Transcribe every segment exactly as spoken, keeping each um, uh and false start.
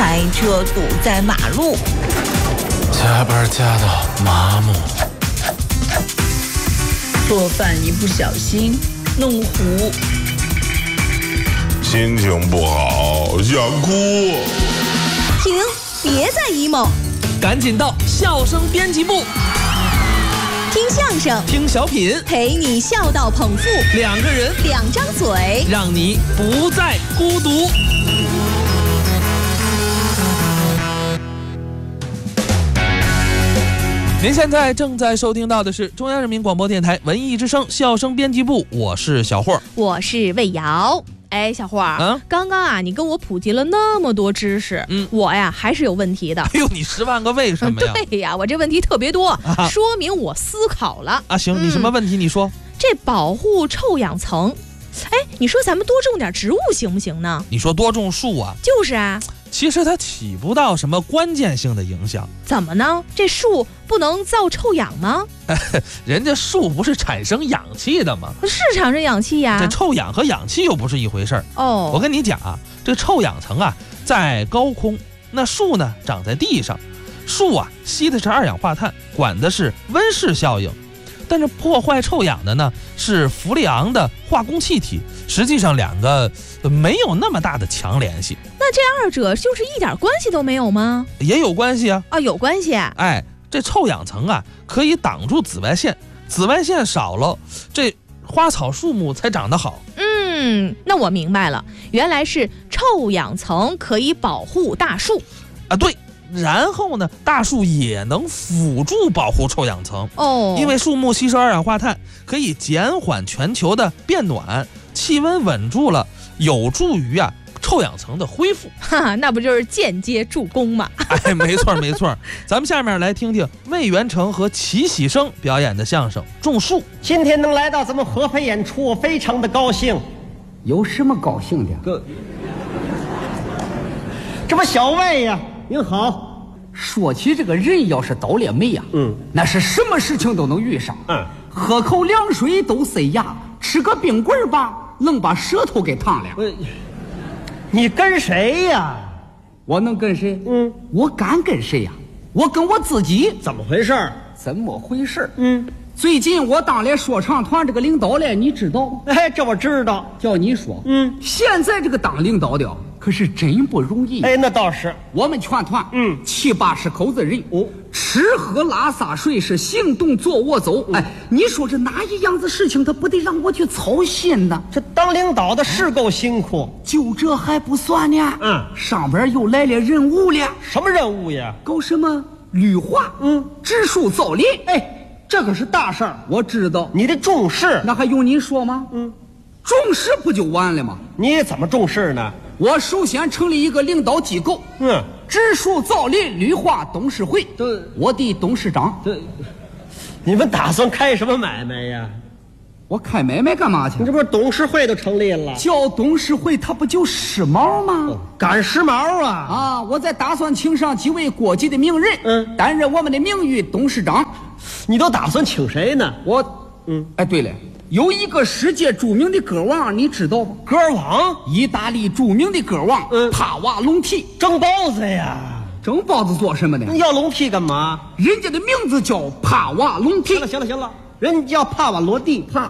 开车堵在马路， 加班加到麻木， 做饭一不小心弄糊， 心情不好想哭。 停，别再 emo， 赶紧到笑声编辑部， 听相声， 听小品， 陪你笑到捧腹， 两个人， 两张嘴， 让你不再孤独。您现在正在收听到的是中央人民广播电台文艺之声笑声编辑部，我是小霍， 我是魏瑶。哎，小霍儿，嗯，刚刚啊，你跟我普及了那么多知识，嗯，我呀还是有问题的。 哎呦，你十万个为什么呀？ 对呀，我这问题特别多，啊、说明我思考了啊。行，你什么问题？你说。 嗯、这保护臭氧层，哎，你说咱们多种点植物行不行呢？ 你说多种树啊？ 就是啊。 其实它起不到什么关键性的影响。 怎么呢？这树不能造臭氧吗？ 人家树不是产生氧气的吗？ 是产生氧气呀。 这臭氧和氧气又不是一回事儿。 哦， 我跟你讲啊，这臭氧层啊在高空，那树呢长在地上，树啊吸的是二氧化碳，管的是温室效应。但是破坏臭氧的呢是氟利昂的化工气体，实际上两个没有那么大的强联系。 那这二者就是一点关系都没有吗？ 也有关系啊。 啊，有关系啊。 哎，这臭氧层啊可以挡住紫外线，紫外线少了，这花草树木才长得好。 嗯，那我明白了，原来是臭氧层可以保护大树啊。对。然后呢，大树也能辅助保护臭氧层哦， 因为树木吸收二氧化碳，可以减缓全球的变暖，气温稳住了，有助于啊臭氧层的恢复。 哈，那不就是间接助攻吗？ 哎，没错没错。咱们下面来听听魏元成和齐喜生表演的相声《种树》。 今天能来到咱们合肥演出，我非常的高兴。 有什么高兴的？ 哥，这不小魏呀。您好， 说起这个人要是倒了霉呀，嗯，那是什么事情都能遇上，嗯，喝口凉水都塞牙，吃个冰棍吧，能把舌头给烫了。 你跟谁呀？ 我能跟谁？ 嗯， 我敢跟谁呀？我跟我自己。 怎么回事？ 怎么回事？ 嗯， 最近我当了说唱团这个领导了，你知道吗？ 哎，这我知道。 叫你说， 嗯， 现在这个当领导的可是真不容易。 哎，那倒是。 我们全团， 嗯， 七八十口子人， 哦， 吃喝拉撒睡是行动坐卧走。嗯、哎，你说这哪一样子事情，他不得让我去操心呢？ 这当领导的是够辛苦。 就这还不算呢， 嗯， 上边又来了任务了。 什么任务呀？ 搞什么绿化， 嗯， 植树造林。 哎，这可是大事儿。 我知道， 你得重视。 那还用你说吗？ 嗯， 重视不就完了吗？ 你怎么重视呢？ 我首先成立一个领导机构， 嗯， 植树造林绿化董事会， 对， 我的董事长。 对，你们打算开什么买卖呀？ 我开买卖干嘛去？ 你这不是董事会都成立了？ 叫董事会，它不就时髦吗？ 哦、赶时髦啊！ 啊，我在打算请上几位国际的名人， 嗯， 担任我们的名誉董事长。 你都打算请谁呢？ 我， 嗯， 哎，对了。有一个世界著名的歌王，你知道吗？ 歌王， 意大利著名的歌王， 嗯， 帕瓦隆蒂， 蒸包子呀。 蒸包子做什么呢？ 要笼屉干嘛？ 人家的名字叫帕瓦隆蒂。 行了行了行了，人家叫帕瓦罗蒂。 帕，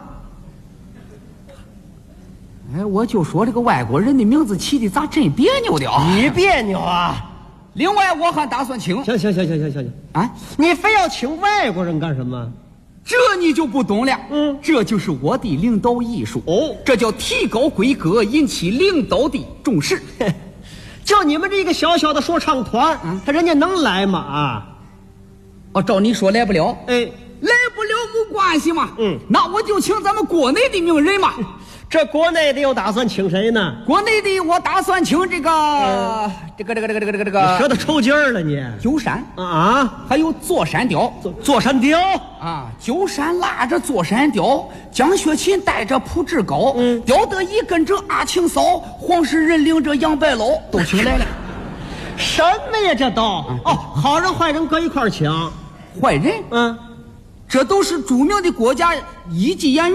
哎，我就说这个外国人的名字起的咋真别扭的啊！ 你别扭啊！ 另外，我还打算请。 行行行行行行行啊！ 你非要请外国人干什么？ 这你就不懂了， 嗯， 这就是我的领导艺术哦， 这叫提高规格，引起领导的重视。 就你们这个小小的说唱团，嗯，他人家能来吗？啊， 哦，照你说来不了， 哎， 来不了没关系嘛， 嗯， 那我就请咱们国内的名人嘛。 这国内的又打算请谁呢？ 国内的我打算请这个、嗯、这个这个这个这个这个这个舌头抽筋儿了你。 鸠山啊， 还有座山雕， 座座山雕啊，鸠山拉着座山雕，蒋学勤带着朴志高， 嗯， 刁德一跟着阿庆嫂，黄世仁领着杨白劳，都请来了。 什么呀这都、嗯、哦，好人坏人搁一块儿请。 坏人？ 嗯， 这都是著名的国家一级演员。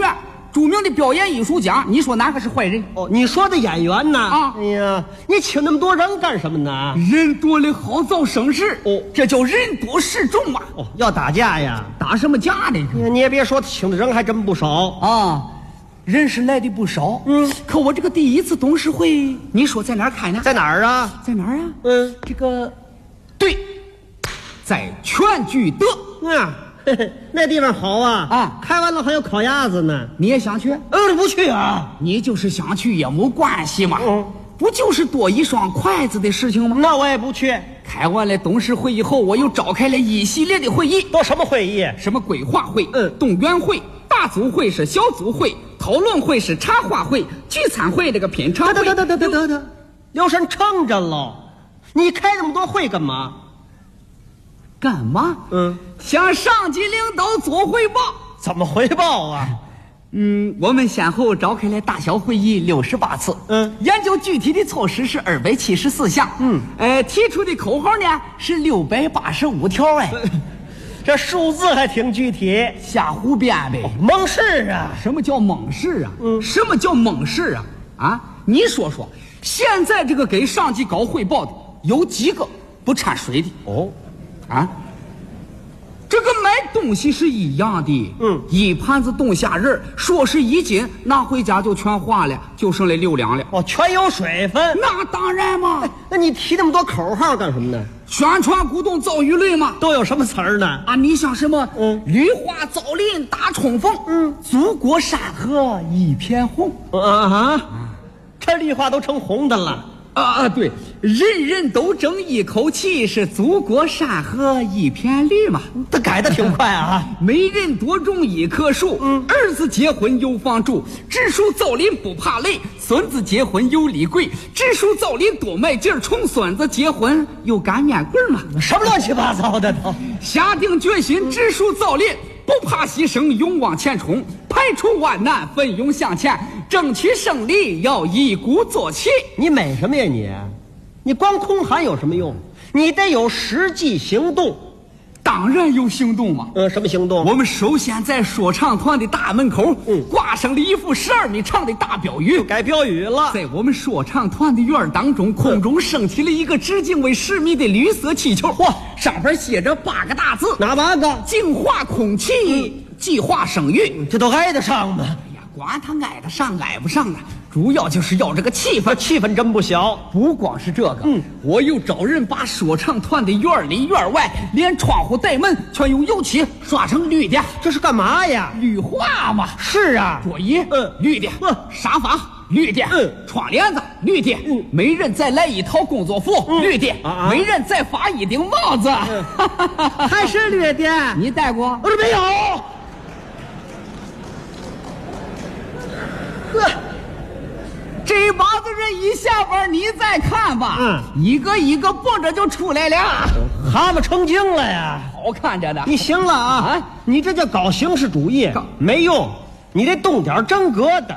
著名的表演艺术家，你说哪个是坏人？ 哦，你说的演员呢？ 啊， 哎呀，你请那么多人干什么呢？ 人多了好造声势， 哦， 这叫人多势众嘛。 哦，要打架呀？ 打什么架呢？ 你也别说，请的人还真不少啊，人是来的不少。嗯，可我这个第一次董事会，你说在哪儿开呢？ 在哪儿啊？ 在哪儿啊？ 嗯， 这个，对，在全聚德。 嗯。那地方好啊！ 啊， 开完了还有烤鸭子呢。 你也想去？ 呃，不去啊！ 你就是想去也没关系嘛。嗯，不就是多一双筷子的事情吗？ 那我也不去。 开完了董事会以后，我又召开了一系列的会议。 都什么会议？ 什么规划会、 嗯， 动员会、大组会是小组会，讨论会是茶话会，聚餐会这个品尝会。 得得得得得得得，留神撑着喽！你开那么多会干嘛？ 干嘛？ 嗯， 向上级领导做汇报。 怎么汇报啊？ 嗯，我们先后召开了大小会议六十八次。 嗯， 研究具体的措施是二百七十四项。嗯，呃，提出的口号呢是六百八十五条。哎， 这数字还挺具体， 瞎胡编呗。 哦，猛士啊！ 什么叫猛士啊？ 嗯， 什么叫猛士啊？啊，你说说，现在这个给上级搞汇报的有几个不掺水的？ 哦。 啊，这个买东西是一样的， 嗯， 一盘子冻虾仁说是一斤，拿回家就全化了，就剩了六两了。 哦，全有水分。 那当然嘛。 哎，那你提那么多口号干什么呢？ 宣传鼓动造舆论嘛。 都有什么词儿呢？ 啊，你像什么？ 嗯， 绿化造林大冲锋，嗯，祖国山河一片红。 啊啊！这绿化都成红的了。 啊啊，对，人人都争一口气，是祖国山河一片绿嘛。 他改的挺快啊。 每人多种一棵树，嗯，儿子结婚有房住，植树造林不怕累，孙子结婚有礼贵，植树造林多卖劲儿，重孙子结婚有擀面棍嘛。 什么乱七八糟的都。 下定决心植树造林，不怕牺牲，勇往前冲，排除万难，奋勇向前，争取胜利要一鼓作气。 你美什么呀你？你光空喊有什么用？你得有实际行动。 当然有行动嘛。 呃，什么行动？ 我们首先在说唱团的大门口，嗯，挂上了一幅十二米长的大标语， 改标语了。 在我们说唱团的院当中，空中升起了一个直径为十米的绿色气球，嚯，上边写着八个大字， 哪八个？ 净化空气，嗯，计划生育。 这都挨得上吗？ 哎呀，管他挨得上挨不上啊，主要就是要这个气氛， 气氛真不小。 不光是这个，嗯，我又找人把说唱团的院里院外，连窗户带门全用油漆刷成绿的。 这是干嘛呀？ 绿化嘛。 是啊， 桌椅， 嗯， 绿的，嗯，沙发绿的，嗯，窗帘子绿的，嗯，每人再来一套工作服，嗯，绿的，啊，每人再发一顶帽子， 嗯，还是绿的。 你戴过？ 我说没有。 呵，这帮子人一下班，你再看吧，嗯，一个一个蹦着就出来了， 蛤蟆成精了呀， 好看着的。 你行了啊，啊你这叫搞形式主义，没用，你得动点真格的。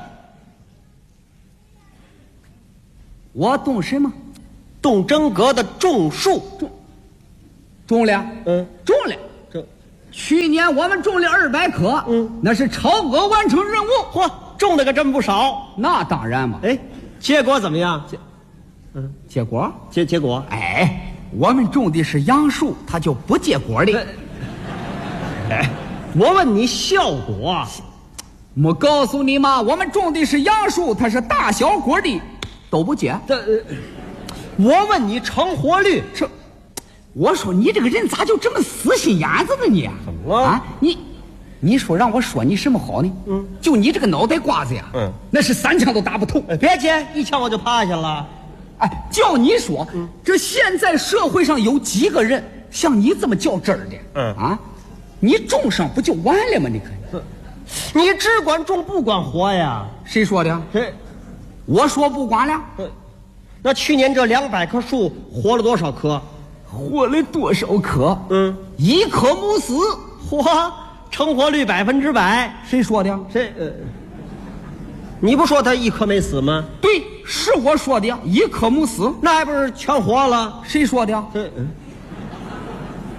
我动什么？ 动真格的种树， 种，种了，嗯，种了。这，去年我们种了二百棵，嗯，那是超额完成任务。 嚯，种的可真不少。 那当然嘛。 哎，结果怎么样？结， 嗯，结果， 结结果， 哎，我们种的是杨树，它就不结果的。 哎，我问你效果， 我告诉你嘛，我们种的是杨树，它是大小果的。都不结。 这，我问你成活率， 这，我说你这个人咋就这么死心眼子呢你？ 怎么了？ 啊，你，你说让我说你什么好呢？嗯，就你这个脑袋瓜子呀，嗯，那是三枪都打不透。 哎，别接，一枪我就趴下了。 哎，叫你说，嗯，这现在社会上有几个人像你这么较真儿的？嗯啊，你种上不就完了吗？你可， 你只管种不管活呀？ 谁说的？ 谁？ 我说不管了。 那去年这两百棵树活了多少棵？ 活了多少棵？ 嗯， 一棵没死。 嚯，成活率百分之百。 谁说的？ 谁？呃，你不说他一棵没死吗？ 对，是我说的，一棵没死。 那还不是全活了？ 谁说的？ 嗯嗯， 那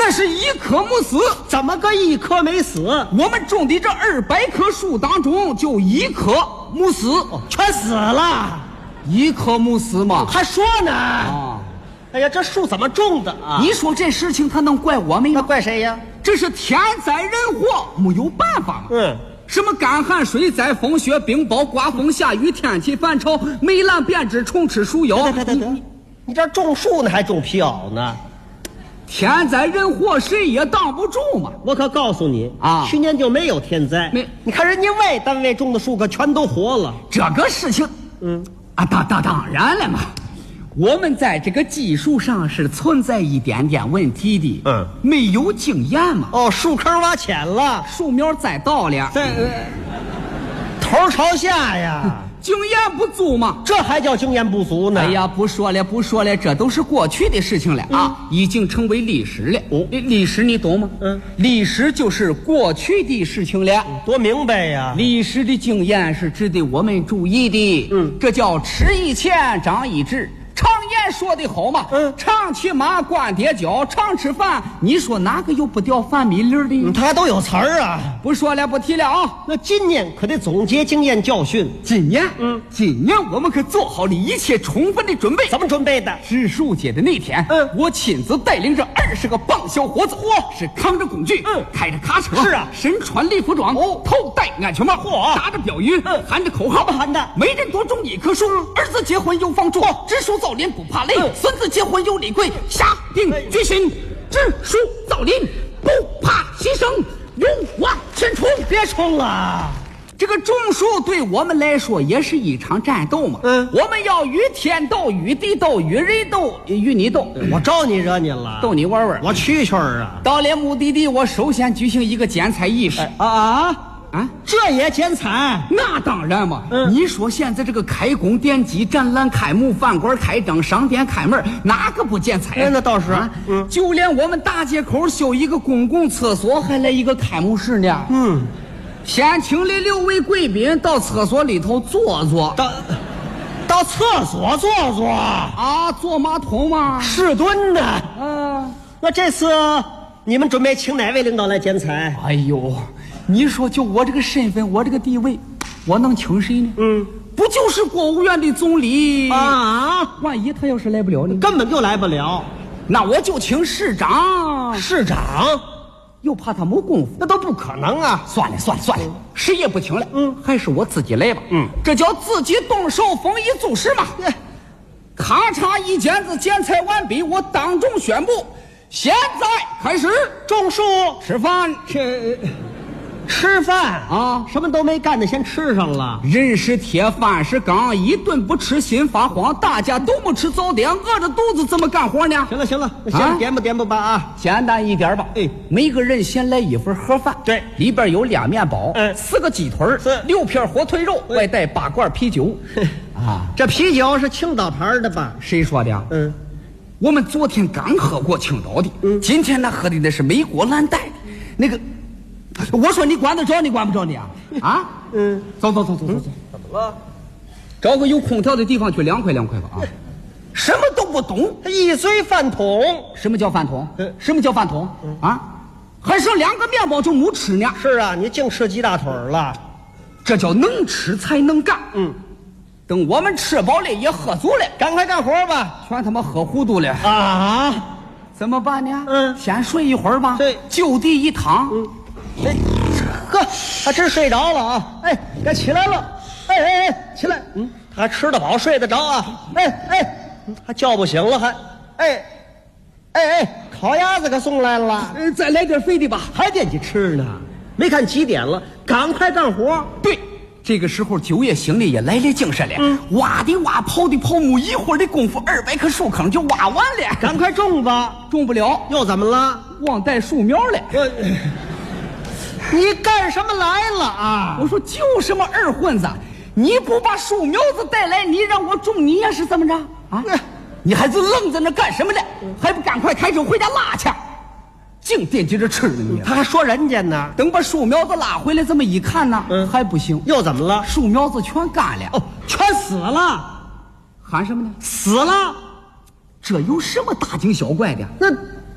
那是一棵没死。 怎么个一棵没死？ 我们种的这二百棵树当中，就一棵没死， 哦，全死了。 一棵没死嘛？ 还说呢？ 啊！ 哎呀，这树怎么种的啊？ 你说这事情他能怪我们吗？ 那怪谁呀？ 这是天灾人祸，没有办法嘛。 嗯。 什么干旱、水灾、风雪、冰雹、刮风下雨、天气反潮、霉烂变质、虫吃鼠咬。 对对对，你你这种树呢，还种皮袄呢？ 天灾人祸谁也挡不住嘛！ 我可告诉你啊， 去年就没有天灾。 没， 你看人家外单位种的树可全都活了。 这个事情， 嗯， 啊，当当当然了嘛。我们在这个技术上是存在一点点问题的， 嗯， 没有经验嘛。 哦，树坑挖浅了， 树苗栽倒了， 在、呃、头朝下呀， 经验不足嘛。 这还叫经验不足呢？ 哎呀，不说了不说了，这都是过去的事情了、嗯、啊，已经成为历史了。哦，历史你懂吗？嗯，历史就是过去的事情了。 嗯、多明白呀！ 历史的经验是值得我们注意的。嗯，这叫吃一堑长一智。常言说的好嘛，嗯，常骑马，惯跌跤，常吃饭，你说哪个又不掉饭米粒的？ 嗯，他都有词儿啊！ 不说了，不提了啊。 那今年可得总结经验教训。 今年，嗯，今年我们可做好了一切充分的准备。 怎么准备的？ 植树节的那天，嗯，我亲自带领着二十个棒小伙子，嚯，是扛着工具，嗯，开着卡车， 是啊， 身穿礼服装，哦，头戴安全帽，嚯，打着标语，嗯，喊着口号， 喊的， 每人多种一棵树，儿子结婚有房住，植树造林不怕累，孙子结婚有礼贵，下定决心，植树造林不怕牺牲，勇往前冲。 别冲了， 这个种树对我们来说也是一场战斗嘛。嗯，我们要与天斗，与地斗，与人斗，与你斗。 我招你惹你了？ 逗你玩玩。 我蛐蛐儿啊！ 到了目的地，我首先举行一个剪彩仪式。 啊啊！啊，这也剪彩？ 那当然嘛！嗯，你说现在这个开工奠基、展览开幕、饭馆开张、商店开门，哪个不剪彩？ 那倒是啊。 嗯，就连我们大街口修一个公共厕所，还来一个开幕式呢。嗯，先请来六位贵宾到厕所里头坐坐。 到到厕所坐坐啊？坐马桶吗？ 是蹲的。 啊， 那这次你们准备请哪位领导来剪彩？ 哎呦！你说就我这个身份，我这个地位，我能请谁呢？嗯，不就是国务院的总理啊？ 万一他要是来不了呢？ 根本就来不了。 那我就请市长。 市长又怕他没功夫， 那都不可能啊！ 算了算了算了，谁也不请了。嗯，还是我自己来吧。嗯，这叫自己动手，丰衣足食嘛。咔嚓一剪子剪彩完毕，我当众宣布，现在开始种树、 吃饭。 吃吃饭啊， 什么都没干的先吃上了。 人是铁，饭是钢，一顿不吃心发慌。大家都不吃早点，饿着肚子怎么干活呢？ 行了行了，先点吧点吧吧啊， 简单一点吧。哎，每个人先来一份盒饭， 对， 里边有俩面包，嗯，四个鸡腿， 是六片火腿肉，外带八罐啤酒。 啊，这啤酒是青岛牌的吧？ 谁说的？ 嗯， 我们昨天刚喝过青岛的，嗯，今天呢喝的那是美国蓝带，那个。我说你管得着你管不着你啊？啊，嗯，走走走走走走， 怎么了？ 找个有空调的地方去凉快凉快吧啊！什么都不懂， 他一嘴饭桶。 什么叫饭桶？什么叫饭桶？啊，还剩两个面包就没吃呢。 是啊，你净吃鸡大腿了， 这叫能吃才能干。嗯，等我们吃饱了也喝足了， 赶快干活吧！ 全他妈喝糊涂了啊！ 怎么办呢？ 嗯， 先睡一会儿吧。 对， 就地一躺。嗯。 哎，呵，他真睡着了啊！哎，该起来了！哎哎哎，起来！嗯，他还吃得饱，睡得着啊！哎哎，还叫不醒了还？哎，哎哎，烤鸭子可送来了， 呃，再来点肥的吧， 还惦记吃呢。没看几点了，赶快干活。 对，这个时候九爷醒的也来了精神了，嗯，挖的挖，刨的刨，没一会儿的功夫，二百棵树坑就挖完了。 赶快种吧， 种不了， 又怎么了？ 忘带树苗了。 我你干什么来了啊？ 我说就什么二混子，你不把树苗子带来，你让我种，你也是怎么着啊？你还是愣在那干什么呢？还不赶快开车回家拉去？净惦记着吃呢你。 他还说人家呢。 等把树苗子拉回来，这么一看呢，嗯，还不行。 又怎么了？ 树苗子全干了， 哦，全死了。 喊什么呢？ 死了。 这有什么大惊小怪的？ 那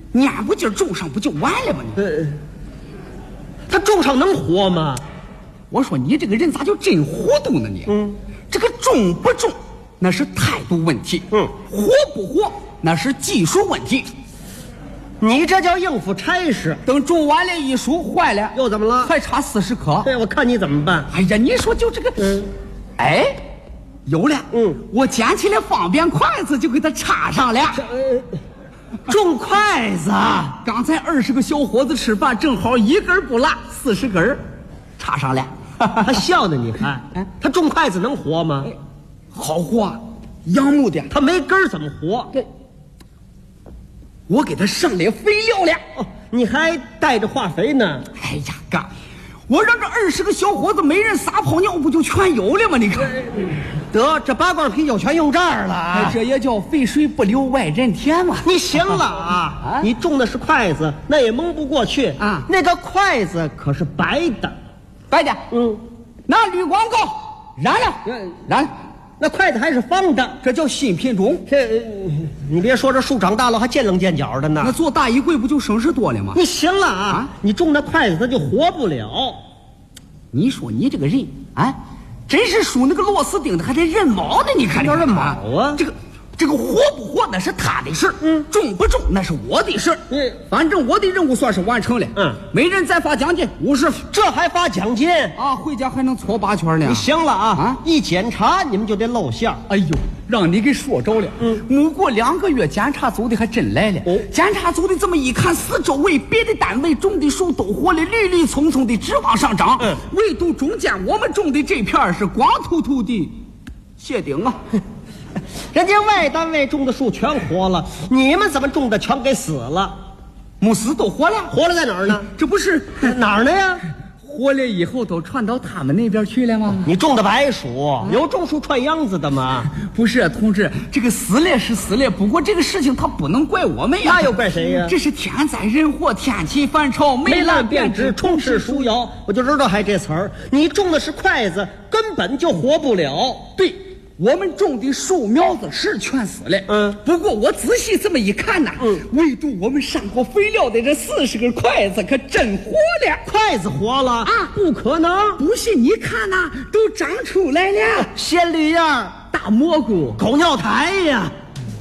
撵不劲种上不就完了吗？你， 呃，他种上能活吗？ 我说你这个人咋就真糊涂呢你？ 嗯， 这个种不种那是态度问题， 嗯， 活不活那是技术问题。 你这叫应付差事。 等种完了一熟坏了， 又怎么了？ 还差四十颗。 对，我看你怎么办？ 哎呀，你说就这个， 嗯， 哎，有了， 嗯， 我捡起来方便筷子就给它插上了。 呃，种筷子， 刚才二十个小伙子吃饭，正好一根不落，四十根插上了。 他笑呢，你看，他种筷子能活吗？ 好活，杨木的， 他没根儿怎么活？ 对，我给他上来肥料了。 哦，你还带着化肥呢？ 哎呀，哥，我让这二十个小伙子每人撒泡尿，不就全有了吗？你看， 得这八罐啤酒全用这儿了啊！ 哎，这也叫肥水不流外人田嘛。 你行了啊！啊你种的是筷子，那也蒙不过去啊。 那个筷子可是白的， 白的。 嗯， 拿绿广告染了，染了。 那筷子还是方的， 这叫新品种。 这，你别说，这树长大了还见棱见角的呢。 那做大衣柜不就省事多了吗？ 你行了啊！啊你种那筷子它就活不了。 你说你这个人啊，真是属那个螺丝钉的，还得认毛的。你看叫认毛啊！ 这个这个活不活那是他的事儿，嗯，种不种那是我的事儿， 嗯， 反正我的任务算是完成了， 嗯， 每人再发奖金五十， 这还发奖金啊？回家还能搓八圈呢。 你行了啊！啊，一检查你们就得露馅。 哎呦，让你给说着了。嗯，没过两个月，检查组的还真来了。哦，检查组的这么一看，四周围别的单位种的树都活了，绿绿葱葱的直往上涨。嗯，唯独中间我们种的这片是光秃秃的谢顶啊。 人家外单位种的树全活了，你们怎么种的全给死了？ 没死都活了， 活了在哪儿呢？ 这不是哪儿呢呀？ 活了以后都传到他们那边去了吗？ 你种的白薯，有种树串秧子的吗？ 不是，同志，这个死了是死了，不过这个事情他不能怪我们呀。 那又怪谁呀？ 这是天灾人祸，天气反潮， 霉烂变质，充斥鼠妖。我就知道还这词儿。你种的是筷子，根本就活不了。 对。我们种的树苗子是全死了，嗯，不过我仔细这么一看呐，嗯，唯独我们上过肥料的这四十根筷子可真活了， 筷子活了啊？不可能！ 不信你看呐，都长出来了， 鲜绿叶、 大蘑菇、 狗尿苔呀。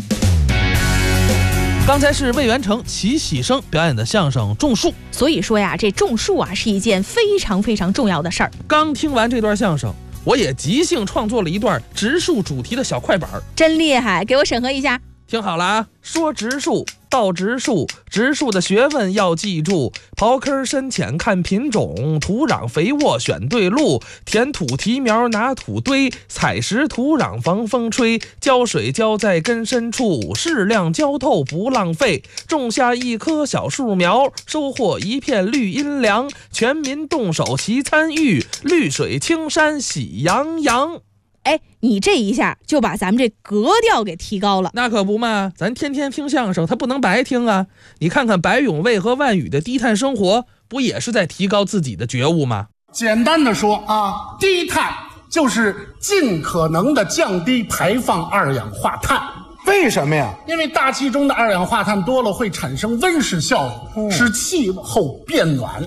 刚才是魏元成、齐喜生表演的相声《种树》， 所以说呀，这种树啊是一件非常非常重要的事儿。 刚听完这段相声，我也即兴创作了一段植树主题的小快板， 真厉害！给我审核一下。 听好了啊，说植树到植树，植树的学问要记住：刨坑深浅看品种，土壤肥沃选对路，填土提苗拿土堆，采实土壤防风吹，浇水浇在根深处，适量浇透不浪费。种下一棵小树苗，收获一片绿阴凉，全民动手齐参与，绿水青山喜洋洋。 哎，你这一下就把咱们这格调给提高了。 那可不嘛，咱天天听相声，他不能白听啊。你看看白永卫和万宇的低碳生活，不也是在提高自己的觉悟吗？ 简单的说啊，低碳就是尽可能的降低排放二氧化碳。为什么呀？因为大气中的二氧化碳多了会产生温室效应，使气候变暖。